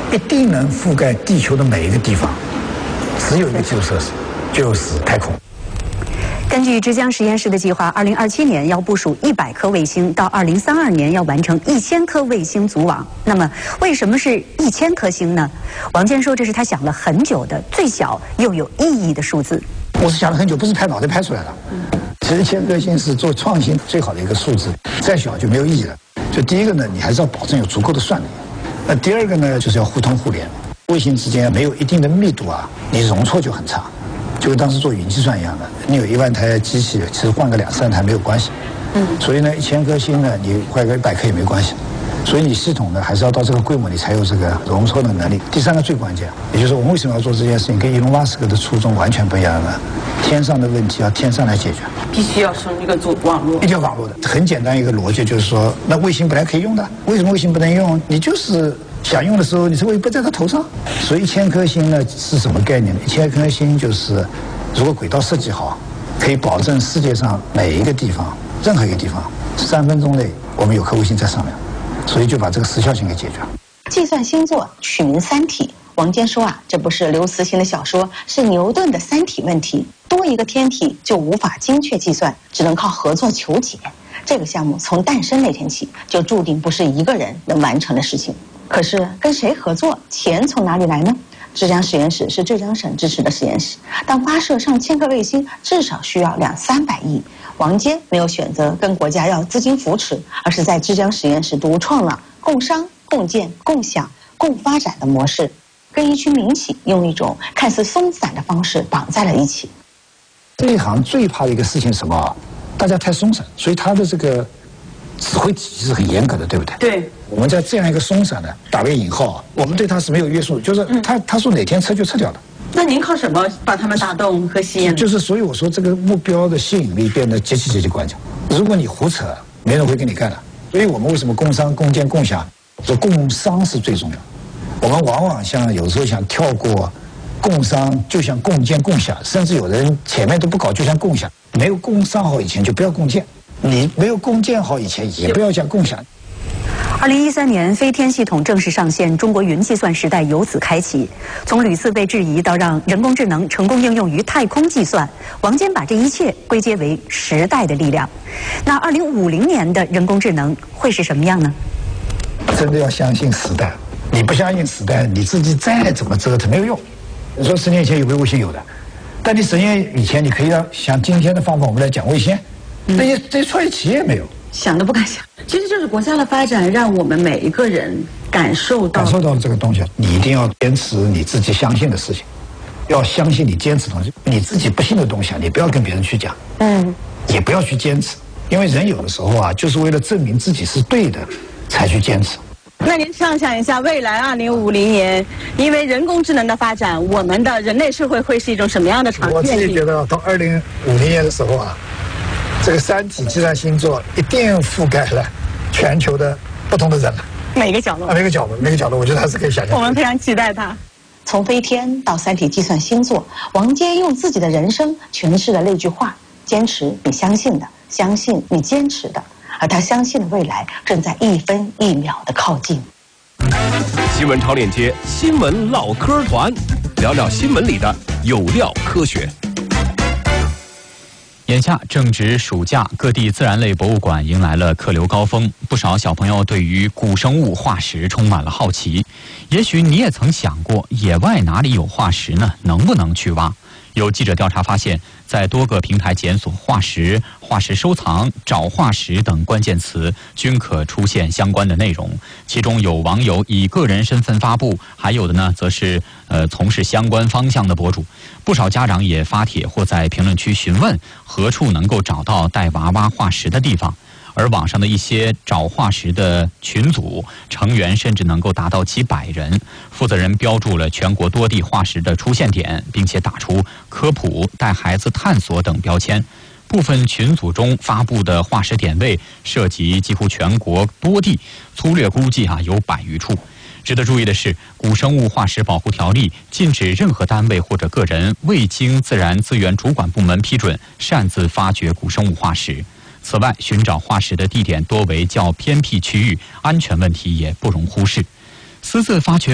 一定能覆盖地球的每一个地方，只有一个基础设施，就是太空。 根据浙江实验室的计划，2027年要部署100颗卫星，到2032年要完成1000颗卫星组网。那么，为什么是1000颗星呢？王坚说，这是他想了很久的最小又有意义的数字。 我是想了很久，不是拍脑袋拍出来的。其实1000颗星是做创新最好的一个数字，再小就没有意义了。就第一个呢，你还是要保证有足够的算力。那第二个呢，就是要互通互联。卫星之间没有一定的密度啊，你容错就很差。就跟当时做云计算一样的，你有1万台机器，其实换个2、3台没有关系。所以呢，1000颗星呢，你换个100颗也没关系。所以你系统呢，还是要到这个规模，你才有这个容错的能力。第三个最关键，也就是我们为什么要做这件事情，跟伊隆马斯克的初衷完全不一样的。天上的问题要天上来解决， 必须要生一个网络， 一条网络的。很简单一个逻辑，就是说，那卫星本来可以用的，为什么卫星不能用？你就是想用的时候，你这卫星不在它头上。所以1000颗星呢是什么概念呢？1000颗星就是，如果轨道设计好，可以保证世界上每一个地方，任何一个地方，3分钟内我们有颗卫星在上面，所以就把这个时效性给解决了。 计算星座取名《三体》，王坚说啊，这不是刘慈欣的小说，是牛顿的三体问题。多一个天体就无法精确计算，只能靠合作求解。这个项目从诞生那天起，就注定不是一个人能完成的事情。可是跟谁合作，钱从哪里来呢？浙江实验室是浙江省支持的实验室，但发射上千颗卫星至少需要200-300亿。王坚没有选择跟国家要资金扶持，而是在浙江实验室独创了共商、共建、共享、共发展的模式，跟一群民企用一种看似松散的方式绑在了一起。 这一行最怕的一个事情是什么？大家太松散，所以他的这个指挥体系是很严格的，对不对？ 对。 我们在这样一个松散的打个引号，我们对他是没有约束，就是他说哪天撤就撤掉了。 那您靠什么把他们打动和吸引？ 就是所以我说这个目标的吸引力变得极其关键。如果你胡扯，没人会跟你干的。所以我们为什么共商、共建、共享？说共商是最重要。我们往往有时候想跳过共商，就像共建、共享，甚至有人前面都不搞，就像共享。没有共商好以前就不要共建，你没有共建好以前也不要讲共享。 2013年，飞天系统正式上线，中国云计算时代由此开启。从屡次被质疑到让人工智能成功应用于太空计算，王坚把这一切归结为时代的力量。那2050年的人工智能会是什么样呢？ 真的要相信时代，你不相信时代，你自己再怎么折腾没有用。你说10年前有没有卫星？有的，但你10年以前，你可以像今天的方法，我们来讲卫星，那些这些创业企业没有。 想都不敢想，其实就是国家的发展让我们每一个人感受到这个东西，你一定要坚持你自己相信的事情，要相信你坚持的东西，你自己不信的东西啊，你不要跟别人去讲，也不要去坚持，因为人有的时候啊，就是为了证明自己是对的，才去坚持。 那您畅想一下，未来2050年，因为人工智能的发展，我们的人类社会会是一种什么样的场景？ 我自己觉得到2050年的时候啊。这个3体计算星座一定覆盖了全球的不同的人了， 每个角落， 每个角落，我觉得还是可以想象。 我们非常期待它。 从飞天到3体计算星座，王坚用自己的人生诠释了那句话：坚持你相信的，相信你坚持的。而他相信的未来正在1分1秒的靠近。 新闻超链接，新闻唠嗑团，聊聊新闻里的有料科学。 眼下正值暑假，各地自然类博物馆迎来了客流高峰，不少小朋友对于古生物化石充满了好奇。也许你也曾想过，野外哪里有化石呢？能不能去挖？有记者调查发现，在多个平台检索化石、化石收藏、找化石等关键词，均可出现相关的内容。其中有网友以个人身份发布，还有的呢，则是从事相关方向的博主。不少家长也发帖或在评论区询问何处能够找到带娃挖化石的地方。而网上的一些找化石的群组成员甚至能够达到几百人，负责人标注了全国多地化石的出现点，并且打出科普、带孩子探索等标签。部分群组中发布的化石点位涉及几乎全国多地，粗略估计有100余处。值得注意的是，《古生物化石保护条例》禁止任何单位或者个人未经自然资源主管部门批准擅自发掘古生物化石。此外，寻找化石的地点多为较偏僻区域，安全问题也不容忽视。私自发掘